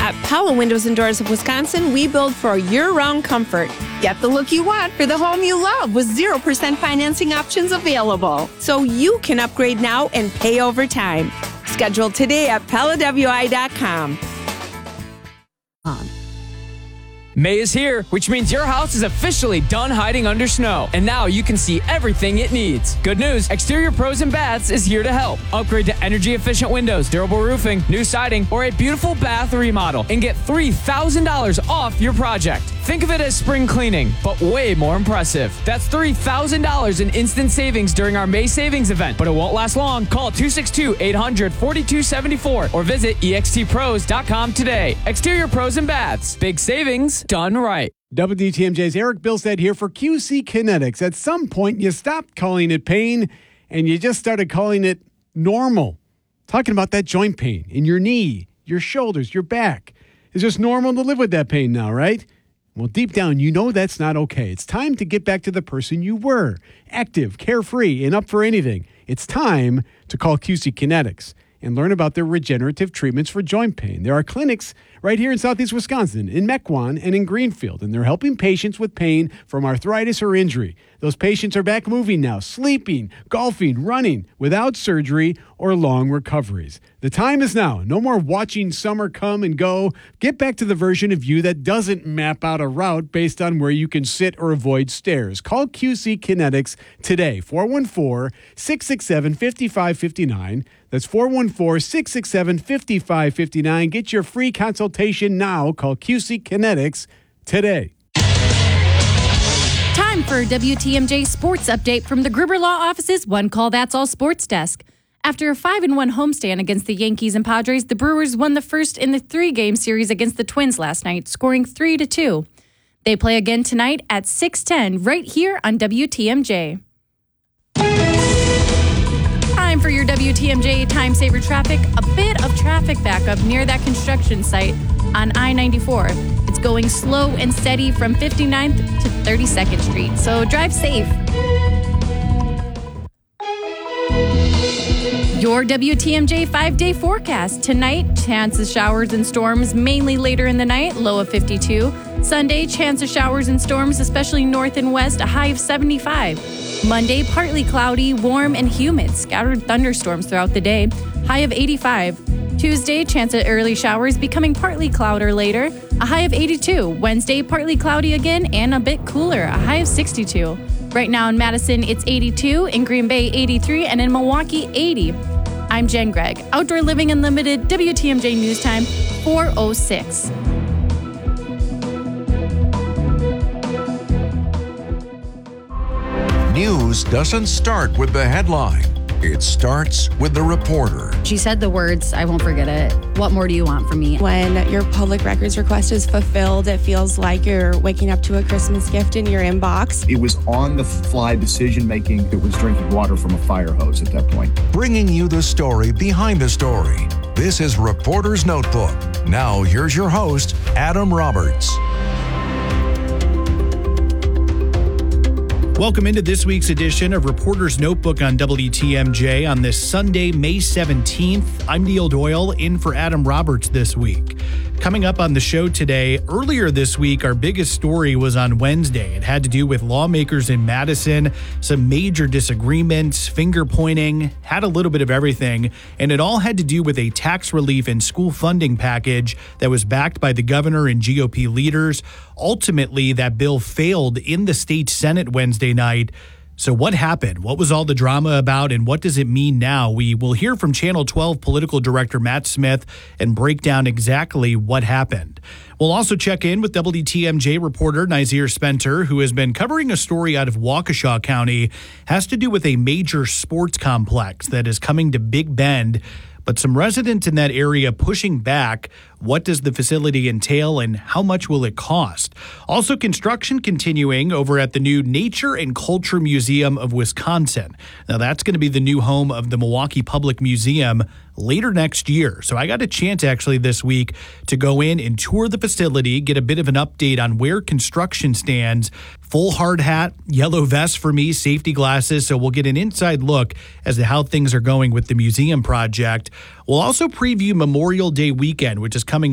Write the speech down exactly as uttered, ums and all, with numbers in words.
At Pella Windows and Doors of Wisconsin, we build for year-round comfort. Get the look you want for the home you love with zero percent financing options available. So you can upgrade now and pay over time. Schedule today at Pella W I dot com. May is here, which means your house is officially done hiding under snow. And now you can see everything it needs. Good news, Exterior Pros and Baths is here to help. Upgrade to energy-efficient windows, durable roofing, new siding, or a beautiful bath remodel and get three thousand dollars off your project. Think of it as spring cleaning, but way more impressive. That's three thousand dollars in instant savings during our May savings event, but it won't last long. Call two six two, eight hundred, forty-two seventy-four or visit E X T pros dot com today. Exterior Pros and Baths. Big savings done right. W D T M J's Eric Bilstead here for Q C Kinetics. At some point, you stopped calling it pain and you just started calling it normal. Talking about that joint pain in your knee, your shoulders, your back. It's just normal to live with that pain now, right? Well, deep down, you know that's not okay. It's time to get back to the person you were, active, carefree, and up for anything. It's time to call Q C Kinetics and learn about their regenerative treatments for joint pain. There are clinics right here in Southeast Wisconsin, in Mequon and in Greenfield, and they're helping patients with pain from arthritis or injury. Those patients are back moving now, sleeping, golfing, running, without surgery or long recoveries. The time is now. No more watching summer come and go. Get back to the version of you that doesn't map out a route based on where you can sit or avoid stairs. Call Q C Kinetics today, four one four, six six seven, five five five nine. That's four one four, six six seven, five five five nine. Get your free consultation now. Call Q C Kinetics today. Time for W T M J Sports Update from the Gruber Law Office's One Call That's All Sports Desk. After a five and one homestand against the Yankees and Padres, the Brewers won the first in the three-game series against the Twins last night, scoring three to two. They play again tonight at six ten right here on W T M J. Time for your W T M J Time Saver traffic. A bit of traffic backup near that construction site on I ninety-four. It's going slow and steady from fifty-ninth to thirty-second Street, so drive safe. Your W T M J five-day forecast. Tonight, chance of showers and storms, mainly later in the night, low of fifty-two. Sunday, chance of showers and storms, especially north and west, a high of seventy-five. Monday, partly cloudy, warm, and humid. Scattered thunderstorms throughout the day, high of eighty-five. Tuesday, chance of early showers, becoming partly clouder later, a high of eighty-two. Wednesday, partly cloudy again and a bit cooler, a high of sixty-two. Right now in Madison, it's eighty-two, in Green Bay, eighty-three, and in Milwaukee, eighty. I'm Jen Gregg. Outdoor Living Unlimited, W T M J News Time, four oh six. News doesn't start with the headline. It starts with the reporter. She said the words, I won't forget it. What more do you want from me? When your public records request is fulfilled, it feels like you're waking up to a Christmas gift in your inbox. It was on-the-fly decision-making. It was drinking water from a fire hose at that point. Bringing you the story behind the story. This is Reporter's Notebook. Now, here's your host, Adam Roberts. Welcome into this week's edition of Reporter's Notebook on W T M J on this Sunday, May seventeenth. I'm Neil Doyle, in for Adam Roberts this week. Coming up on the show today, earlier this week, our biggest story was on Wednesday. It had to do with lawmakers in Madison, some major disagreements, finger pointing, had a little bit of everything, and it all had to do with a tax relief and school funding package that was backed by the governor and G O P leaders. Ultimately, that bill failed in the state Senate Wednesday night. So what happened? What was all the drama about, and what does it mean now? We will hear from Channel twelve political director Matt Smith and break down exactly what happened. We'll also check in with W T M J reporter Nazir Spencer, who has been covering a story out of Waukesha County. Has to do with a major sports complex that is coming to Big Bend, but some residents in that area pushing back. What does the facility entail and how much will it cost? Also, construction continuing over at the new Nature and Culture Museum of Wisconsin. Now, that's going to be the new home of the Milwaukee Public Museum later next year. So I got a chance actually this week to go in and tour the facility, get a bit of an update on where construction stands. Full hard hat, yellow vest for me, safety glasses. So we'll get an inside look as to how things are going with the museum project. We'll also preview Memorial Day weekend, which is coming